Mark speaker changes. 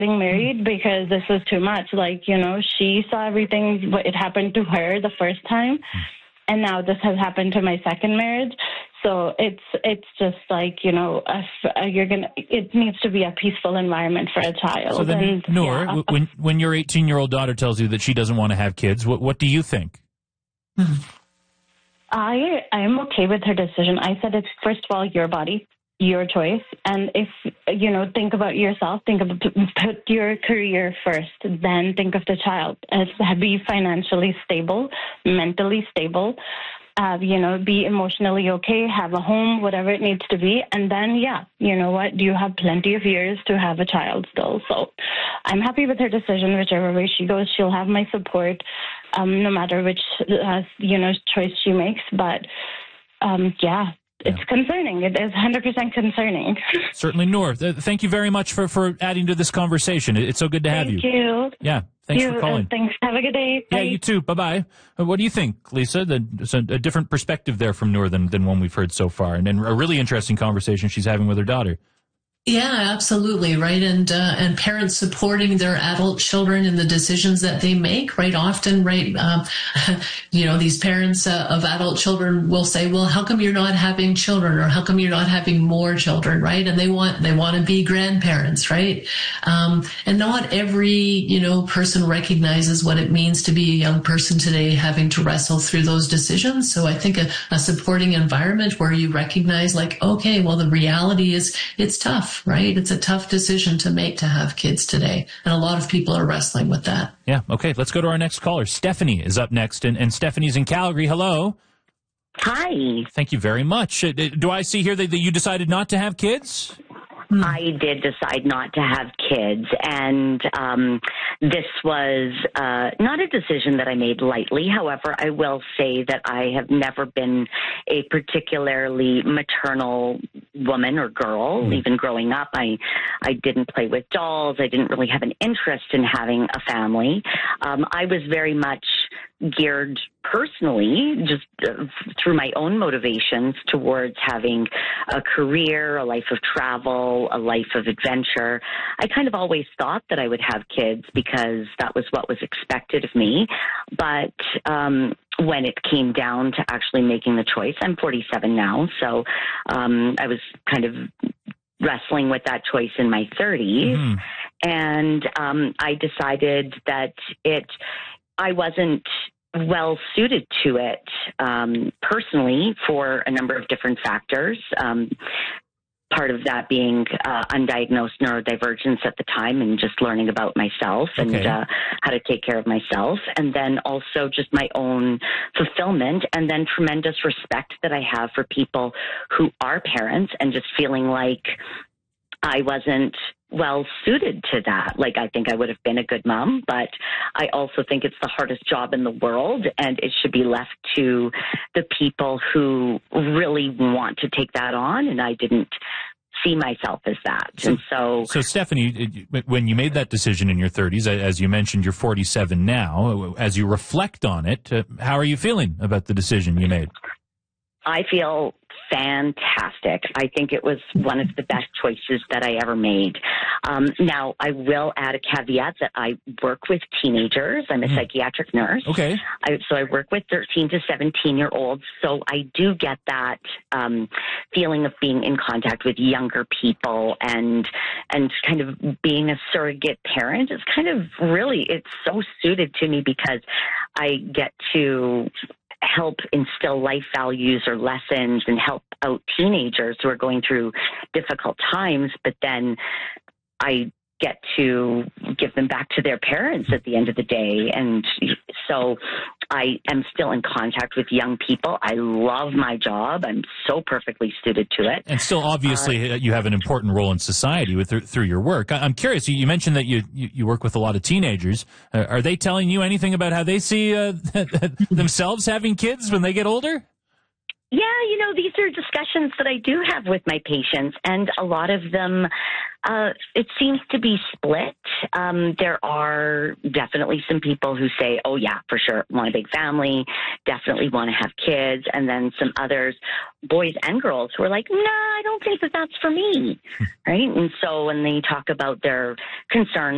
Speaker 1: getting married because this was too much. Like, she saw everything, it happened to her the first time, and now this has happened to my second marriage. So it's just like, if it needs to be a peaceful environment for a child.
Speaker 2: So then, Noor, when your 18-year-old daughter tells you that she doesn't want to have kids, what do you think?
Speaker 1: I am okay with her decision. I said it's, first of all, your body, your choice. And if, think about yourself, put your career first, then think of the child. Be financially stable, mentally stable, be emotionally okay, have a home, whatever it needs to be. And then, you have plenty of years to have a child still. So I'm happy with her decision. Whichever way she goes, she'll have my support, no matter which, choice she makes. But, it's concerning. It is 100% concerning.
Speaker 2: Certainly, Noor. Thank you very much for adding to this conversation. It's so good to have you.
Speaker 1: Thank you.
Speaker 2: Yeah, thanks for calling.
Speaker 1: Thanks. Have a good day. Bye.
Speaker 2: Yeah, you too. Bye-bye. What do you think, Lisa? There's a different perspective there from Noor than one we've heard so far, and a really interesting conversation she's having with her daughter.
Speaker 3: Yeah, absolutely, right. And parents supporting their adult children in the decisions that they make, right? Often, right, these parents of adult children will say, well, how come you're not having children, or how come you're not having more children, right? And they want to be grandparents, right? And not every, person recognizes what it means to be a young person today, having to wrestle through those decisions. So I think a supporting environment where you recognize, like, okay, well, the reality is it's tough. Right? It's a tough decision to make to have kids today. And a lot of people are wrestling with that.
Speaker 2: Yeah. Okay. Let's go to our next caller. Stephanie is up next. And Stephanie's in Calgary. Hello.
Speaker 4: Hi.
Speaker 2: Thank you very much. Do I see here that you decided not to have kids?
Speaker 4: I did decide not to have kids, and this was not a decision that I made lightly. However, I will say that I have never been a particularly maternal woman or girl. Even growing up, I didn't play with dolls. I didn't really have an interest in having a family. I was very much geared personally, just through my own motivations, towards having a career, a life of travel, a life of adventure. I kind of always thought that I would have kids because that was what was expected of me. But when it came down to actually making the choice, I'm 47 now, so I was kind of wrestling with that choice in my 30s. And I decided that I wasn't well suited to it personally for a number of different factors. Part of that being undiagnosed neurodivergence at the time, and just learning about myself and how to take care of myself. And then also just my own fulfillment, and then tremendous respect that I have for people who are parents, and just feeling like I wasn't well suited to that. Like, I think I would have been a good mom, but I also think it's the hardest job in the world, and it should be left to the people who really want to take that on. And I didn't see myself as that. So
Speaker 2: Stephanie, when you made that decision in your 30s, as you mentioned, you're 47 now. As you reflect on it, how are you feeling about the decision you made?
Speaker 4: I feel fantastic. I think it was one of the best choices that I ever made. Now, I will add a caveat that I work with teenagers. I'm a psychiatric nurse.
Speaker 2: Okay.
Speaker 4: So I work with 13 to 17-year-olds. So I do get that feeling of being in contact with younger people, and kind of being a surrogate parent is kind of really, it's so suited to me because I get to help instill life values or lessons and help out teenagers who are going through difficult times, but then I get to give them back to their parents at the end of the day. And so I am still in contact with young people. I love my job. I'm so perfectly suited to it.
Speaker 2: And still, obviously, you have an important role in society through your work. I'm curious, you mentioned that you work with a lot of teenagers. Are they telling you anything about how they see themselves having kids when they get older?
Speaker 4: Yeah, these are discussions that I do have with my patients, and a lot of them, it seems to be split. There are definitely some people who say, oh, yeah, for sure, want a big family, definitely want to have kids, and then some others, boys and girls, who are like, I don't think that that's for me, right? And so when they talk about their concerns